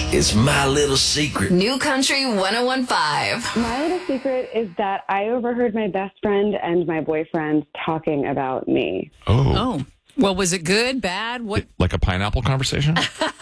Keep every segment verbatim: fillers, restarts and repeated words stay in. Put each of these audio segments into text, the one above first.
is my little secret. New Country one oh one point five. My little secret is that I overheard my best friend and my boyfriend talking about me. Oh. Oh. Well, was it good, bad? What? Like a pineapple conversation?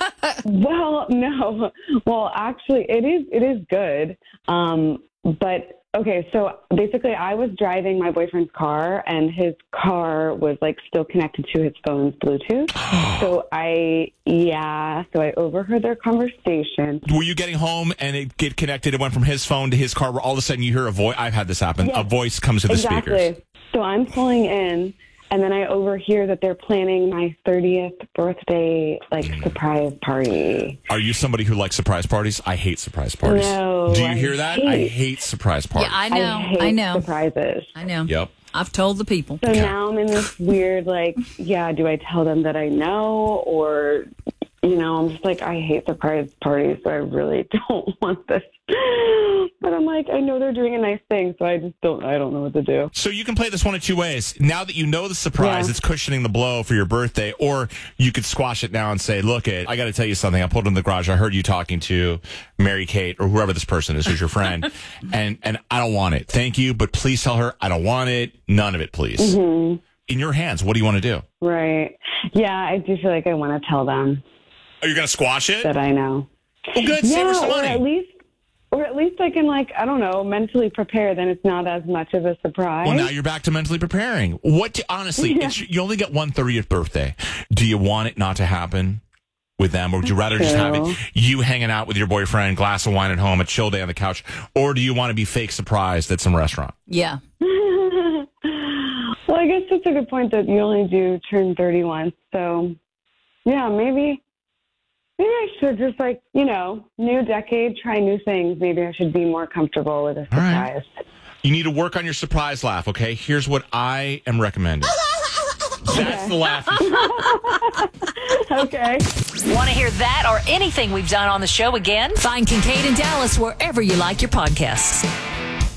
Well, no. Well, actually, it is it is good. Um, but okay, so basically, I was driving my boyfriend's car, and his car was like still connected to his phone's Bluetooth. so I, yeah, so I overheard their conversation. Were you getting home and it get connected? It went from his phone to his car. Where all of a sudden you hear a voice. I've had this happen. Yes, a voice comes to the exactly. speakers. So I'm pulling in. And then I overhear that they're planning my thirtieth birthday, like, surprise party. Are you somebody who likes surprise parties? I hate surprise parties. No. Do you I hear that? hate, I hate surprise parties. Yeah, I know. I, hate I know. surprises. I know. Yep. I've told the people. So now I'm in this weird, like, yeah, do I tell them that I know? Or, you know, I'm just like, I hate surprise parties, so I really don't want this. But I'm like, I know they're doing a nice thing, so I just don't, I don't know what to do. So you can play this one of two ways. Now that you know the surprise, Yeah. it's cushioning the blow for your birthday, or you could squash it now and say, look, it, I got to tell you something. I pulled in the garage. I heard you talking to Mary Kate or whoever this person is who's your friend, and, and I don't want it. Thank you, but please tell her I don't want it. None of it, please. Mm-hmm. In your hands. What do you want to do? Right. Yeah, I do feel like I want to tell them Are you going to squash it? that I know. Well, good. Yeah, Save her some or money. at least, or at least I can, like, I don't know, mentally prepare. Then it's not as much of a surprise. Well, now you're back to mentally preparing. What? Do, honestly, Yeah. it's, you only get one thirtieth birthday. Do you want it not to happen with them, or would you rather just have True. it you hanging out with your boyfriend, glass of wine at home, a chill day on the couch, or do you want to be fake surprised at some restaurant? Yeah. Well, I guess that's a good point that you only do turn thirty once. So, yeah, maybe, maybe I should just, like, you know, new decade, try new things. Maybe I should be more comfortable with a All right. surprise. You need to work on your surprise laugh, okay? Here's what I am recommending. That's the laugh. Okay. Want to hear that or anything we've done on the show again? Find Kincaid and Dallas wherever you like your podcasts.